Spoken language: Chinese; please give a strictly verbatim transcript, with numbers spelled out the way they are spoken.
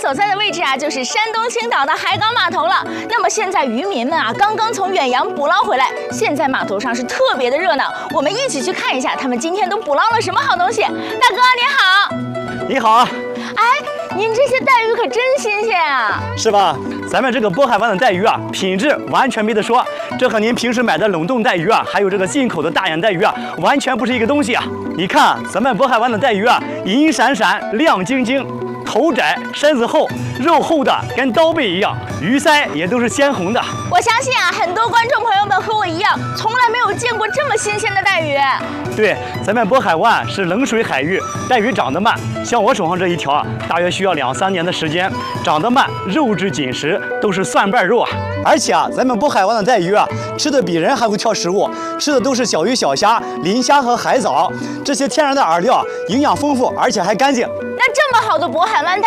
所在的位置啊，就是山东青岛的海港码头了。那么现在渔民们啊，刚刚从远洋捕捞回来，现在码头上是特别的热闹。我们一起去看一下，他们今天都捕捞了什么好东西。大哥你好。 你好啊。 哎，您这些带鱼可真新鲜啊。 是吧？咱们这个渤海湾的带鱼啊，品质完全没得说。这和您平时买的冷冻带鱼啊，还有这个进口的大眼带鱼啊，完全不是一个东西啊。你看咱们渤海湾的带鱼啊，银闪闪，亮晶晶。头窄身子厚，肉厚的跟刀背一样，鱼鳃也都是鲜红的。 我相信啊，很多观众朋友们和我一样，从来没有见过这么新鲜的带鱼。 对，咱们渤海湾是冷水海域，带鱼长得慢，像我手上这一条啊，大约需要两三年的时间。长得慢，肉质紧实，都是蒜瓣肉啊。而且啊，咱们渤海湾的带鱼啊，吃的比人还会挑食物，吃的都是小鱼小虾、磷虾和海藻，这些天然的饵料，营养丰富，而且还干净。 那这么好的渤海湾带